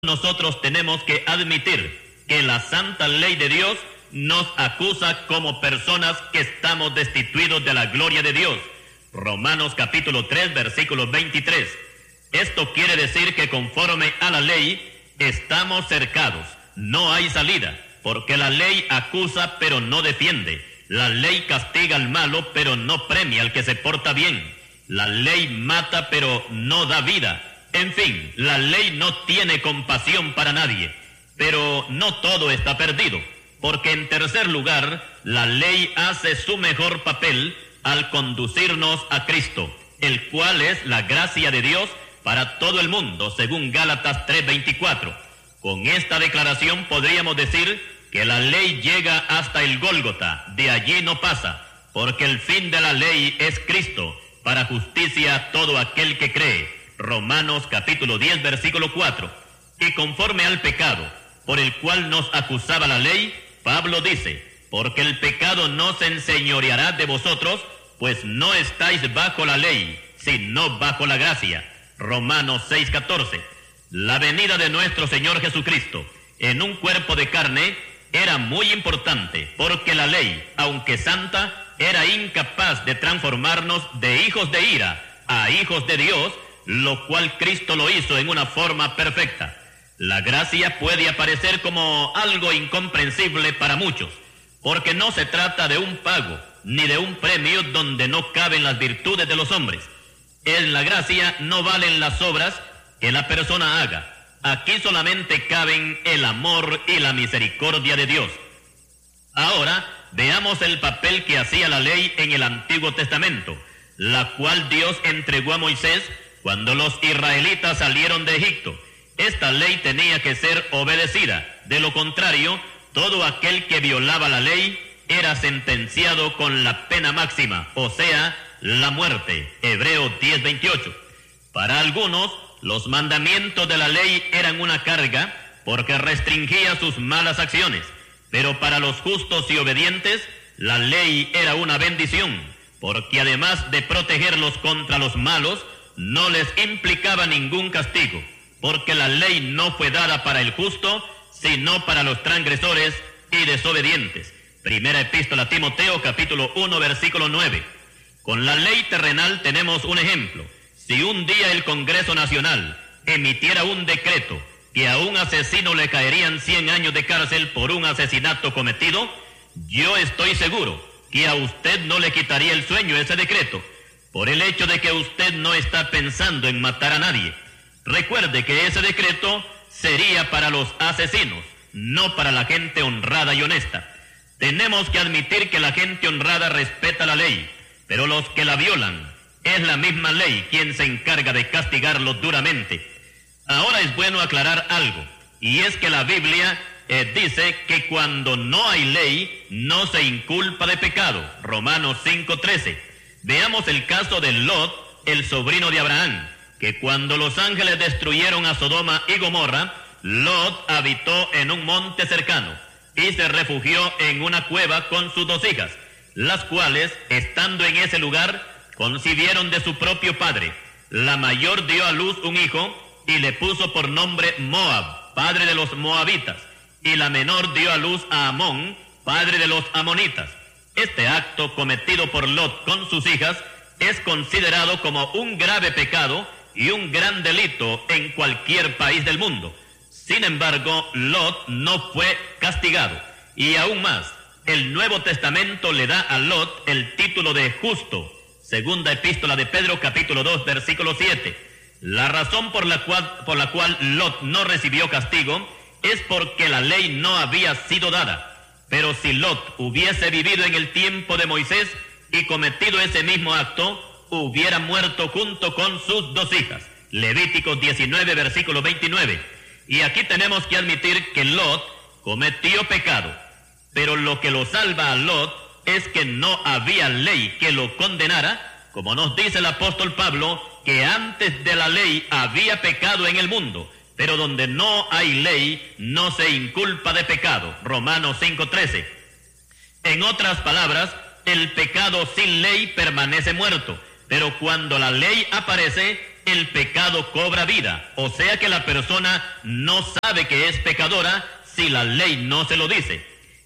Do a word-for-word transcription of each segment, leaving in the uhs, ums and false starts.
nosotros tenemos que admitir que la santa ley de Dios nos acusa como personas que estamos destituidos de la gloria de Dios. Romanos capítulo tres, versículo veintitrés. Esto quiere decir que conforme a la ley estamos cercados, no hay salida, porque la ley acusa pero no defiende. La ley castiga al malo pero no premia al que se porta bien. La ley mata pero no da vida. En fin, la ley no tiene compasión para nadie. Pero no todo está perdido, porque en tercer lugar, la ley hace su mejor papel al conducirnos a Cristo, el cual es la gracia de Dios para todo el mundo, según Gálatas tres veinticuatro. Con esta declaración podríamos decir que la ley llega hasta el Gólgota, de allí no pasa, porque el fin de la ley es Cristo, para justicia a todo aquel que cree. Romanos capítulo diez, versículo cuatro. Y conforme al pecado, por el cual nos acusaba la ley, Pablo dice, porque el pecado no se enseñoreará de vosotros, pues no estáis bajo la ley, sino bajo la gracia. Romanos seis catorce. La venida de nuestro Señor Jesucristo en un cuerpo de carne era muy importante, porque la ley, aunque santa, era incapaz de transformarnos de hijos de ira a hijos de Dios, lo cual Cristo lo hizo en una forma perfecta. La gracia puede aparecer como algo incomprensible para muchos, porque no se trata de un pago, ni de un premio donde no caben las virtudes de los hombres. En la gracia no valen las obras que la persona haga. Aquí solamente caben el amor y la misericordia de Dios. Ahora, veamos el papel que hacía la ley en el Antiguo Testamento, la cual Dios entregó a Moisés cuando los israelitas salieron de Egipto. Esta ley tenía que ser obedecida. De lo contrario, todo aquel que violaba la ley era sentenciado con la pena máxima, o sea, la muerte. Hebreos diez veintiocho. Para algunos, los mandamientos de la ley eran una carga porque restringía sus malas acciones, pero para los justos y obedientes, la ley era una bendición, porque además de protegerlos contra los malos, no les implicaba ningún castigo, porque la ley no fue dada para el justo, sino para los transgresores y desobedientes. Primera epístola a Timoteo, capítulo uno, versículo nueve. Con la ley terrenal tenemos un ejemplo. Si un día el Congreso Nacional emitiera un decreto que a un asesino le caerían cien años de cárcel por un asesinato cometido, yo estoy seguro que a usted no le quitaría el sueño ese decreto, por el hecho de que usted no está pensando en matar a nadie. Recuerde que ese decreto sería para los asesinos, no para la gente honrada y honesta. Tenemos que admitir que la gente honrada respeta la ley, pero los que la violan, es la misma ley quien se encarga de castigarlos duramente. Ahora es bueno aclarar algo, y es que la Biblia eh, dice que cuando no hay ley, no se inculpa de pecado. Romanos cinco trece. Veamos el caso de Lot, el sobrino de Abraham, que cuando los ángeles destruyeron a Sodoma y Gomorra, Lot habitó en un monte cercano y se refugió en una cueva con sus dos hijas, las cuales, estando en ese lugar, concibieron de su propio padre. La mayor dio a luz un hijo y le puso por nombre Moab, padre de los moabitas, y la menor dio a luz a Amón, padre de los amonitas. Este acto cometido por Lot con sus hijas es considerado como un grave pecado y un gran delito en cualquier país del mundo. Sin embargo, Lot no fue castigado, y aún más, el Nuevo Testamento le da a Lot el título de justo. Segunda epístola de Pedro, capítulo dos, versículo siete. La razón por la cual, por la cual Lot no recibió castigo es porque la ley no había sido dada. Pero si Lot hubiese vivido en el tiempo de Moisés y cometido ese mismo acto, hubiera muerto junto con sus dos hijas. Levíticos diecinueve, versículo veintinueve. Y aquí tenemos que admitir que Lot cometió pecado, pero lo que lo salva a Lot es que no había ley que lo condenara, como nos dice el apóstol Pablo, que antes de la ley había pecado en el mundo, pero donde no hay ley no se inculpa de pecado. Romanos cinco trece. En otras palabras, el pecado sin ley permanece muerto, pero cuando la ley aparece, el pecado cobra vida. O sea que la persona no sabe que es pecadora si la ley no se lo dice.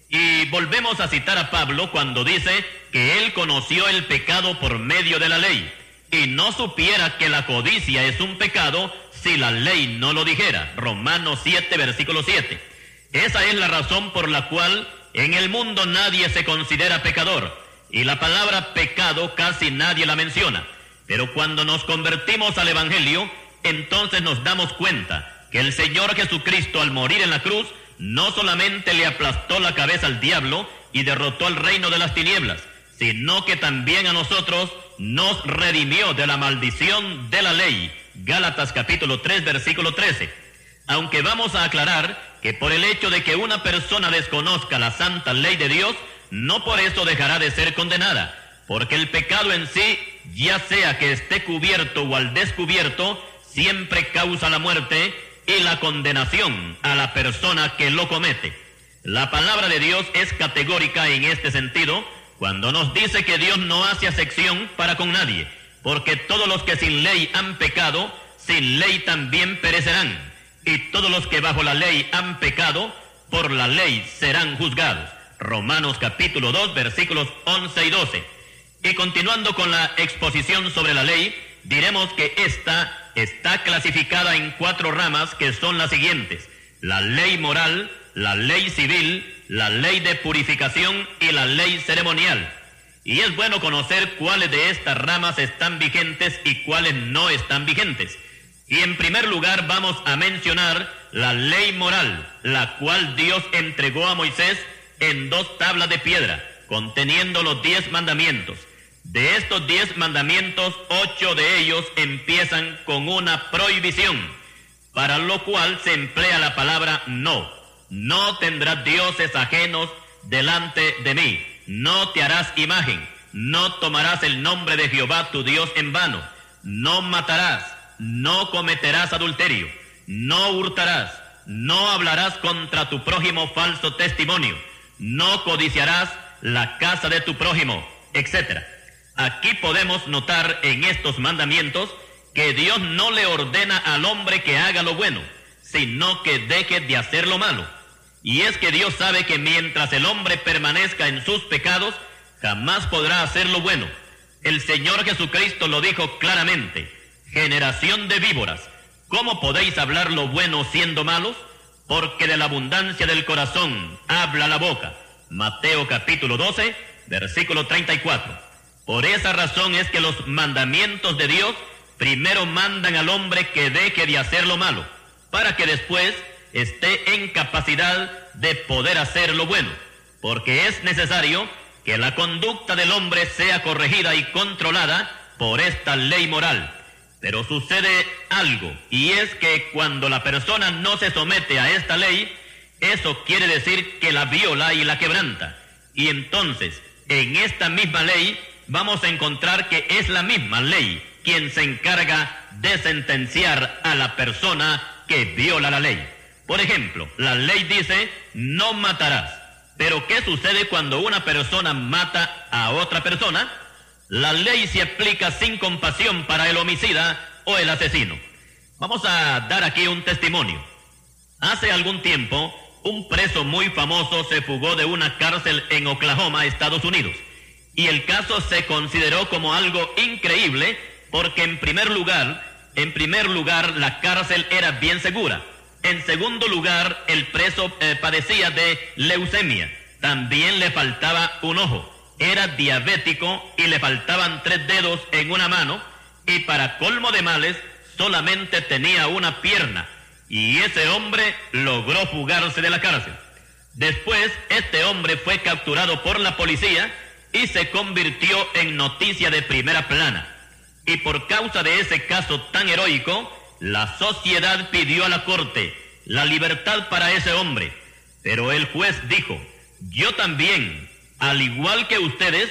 Y volvemos a citar a Pablo cuando dice que él conoció el pecado por medio de la ley y no supiera que la codicia es un pecado si la ley no lo dijera. Romanos siete, versículo siete. Esa es la razón por la cual en el mundo nadie se considera pecador y la palabra pecado casi nadie la menciona. Pero cuando nos convertimos al Evangelio, entonces nos damos cuenta que el Señor Jesucristo al morir en la cruz no solamente le aplastó la cabeza al diablo y derrotó al reino de las tinieblas, sino que también a nosotros nos redimió de la maldición de la ley. Gálatas capítulo tres, versículo trece. Aunque vamos a aclarar que por el hecho de que una persona desconozca la santa ley de Dios, no por eso dejará de ser condenada, porque el pecado en sí, ya sea que esté cubierto o al descubierto, siempre causa la muerte y la condenación a la persona que lo comete. La palabra de Dios es categórica en este sentido cuando nos dice que Dios no hace acepción para con nadie, porque todos los que sin ley han pecado, sin ley también perecerán, y todos los que bajo la ley han pecado, por la ley serán juzgados. Romanos capítulo dos, versículos once y doce. Y continuando con la exposición sobre la ley, diremos que esta está clasificada en cuatro ramas que son las siguientes: la ley moral, la ley civil, la ley de purificación y la ley ceremonial. Y es bueno conocer cuáles de estas ramas están vigentes y cuáles no están vigentes. Y en primer lugar vamos a mencionar la ley moral, la cual Dios entregó a Moisés en dos tablas de piedra, conteniendo los diez mandamientos. De estos diez mandamientos, ocho de ellos empiezan con una prohibición, para lo cual se emplea la palabra no. No tendrás dioses ajenos delante de mí. No te harás imagen. No tomarás el nombre de Jehová tu Dios en vano. No matarás. No cometerás adulterio. No hurtarás. No hablarás contra tu prójimo falso testimonio. No codiciarás la casa de tu prójimo, etcétera. Aquí podemos notar en estos mandamientos que Dios no le ordena al hombre que haga lo bueno, sino que deje de hacer lo malo. Y es que Dios sabe que mientras el hombre permanezca en sus pecados, jamás podrá hacer lo bueno. El Señor Jesucristo lo dijo claramente: generación de víboras, ¿cómo podéis hablar lo bueno siendo malos? Porque de la abundancia del corazón habla la boca. Mateo capítulo doce, versículo treinta y cuatro. Por esa razón es que los mandamientos de Dios primero mandan al hombre que deje de hacer lo malo, para que después esté en capacidad de poder hacer lo bueno, porque es necesario que la conducta del hombre sea corregida y controlada por esta ley moral. Pero sucede algo, y es que cuando la persona no se somete a esta ley, eso quiere decir que la viola y la quebranta. Y entonces, en esta misma ley, vamos a encontrar que es la misma ley quien se encarga de sentenciar a la persona que viola la ley. Por ejemplo, la ley dice: no matarás. Pero ¿qué sucede cuando una persona mata a otra persona? La ley se aplica sin compasión para el homicida o el asesino. Vamos a dar aquí un testimonio. Hace algún tiempo, un preso muy famoso se fugó de una cárcel en Oklahoma, Estados Unidos. Y el caso se consideró como algo increíble porque en primer lugar, en primer lugar la cárcel era bien segura. En segundo lugar, el preso eh, padecía de leucemia. También le faltaba un ojo. Era diabético y le faltaban tres dedos en una mano. Y para colmo de males, solamente tenía una pierna. Y ese hombre logró fugarse de la cárcel. Después, este hombre fue capturado por la policía y se convirtió en noticia de primera plana. Y por causa de ese caso tan heroico, la sociedad pidió a la corte la libertad para ese hombre. Pero el juez dijo: yo también, al igual que ustedes,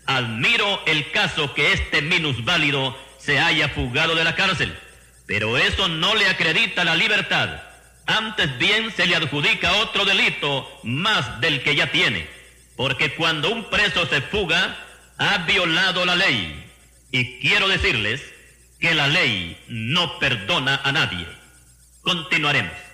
admiro el caso que este minusválido se haya fugado de la cárcel. Pero eso no le acredita la libertad. Antes bien se le adjudica otro delito más del que ya tiene. Porque cuando un preso se fuga, ha violado la ley. Y quiero decirles que la ley no perdona a nadie. Continuaremos.